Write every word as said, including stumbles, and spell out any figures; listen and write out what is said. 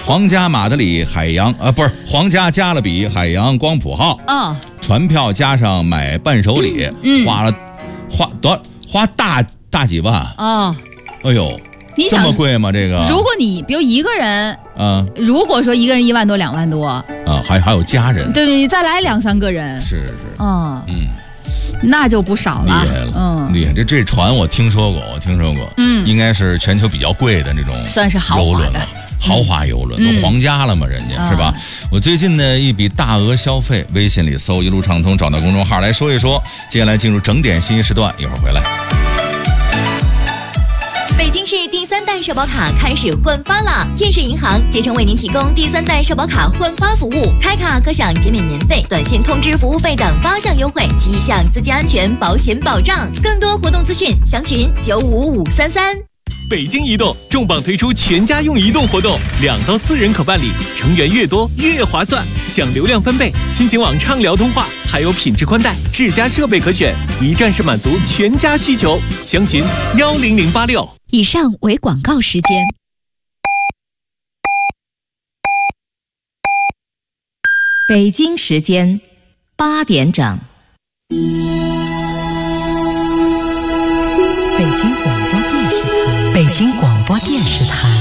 皇家马德里海洋呃不是皇家加勒比海洋光谱号， 嗯， 船票加上买伴手礼， 嗯， 花了花多花大大几万啊！ 哎呦， 你想这么贵吗？这个？ 如果你比如一个人， 嗯， 如果说一个人一万多两万多， 啊，还还有家人， 对，你再来两三个人， 是是， 嗯嗯。 那就不少了， 厉害了， 嗯， 厉害！这这船我听说过，我听说过， 嗯， 应该是全球比较贵的这种， 算是豪华的豪华游轮， 嗯、 都皇家了嘛，人家、嗯、是吧？我最近呢一笔大额消费，微信里搜一路畅通，找到公众号来说一说。接下来进入整点信息时段，一会儿回来。 北京市第三代社保卡开始换发了，建设银行竭诚为您提供第三代社保卡换发服务，开卡可享减免年费、短信通知服务费等八项优惠及一项资金安全保险保障。更多活动资讯详询九五五三三。 北京移动重磅推出全家用移动活动，两到四人可办理，成员越多越划算，享流量分贝、亲情网畅聊通话，还有品质宽带、智家设备可选，一站式满足全家需求。详询幺零零八六。 以上为广告时间。 北京时间八点整。 北京广播电视台，北京广播电视台。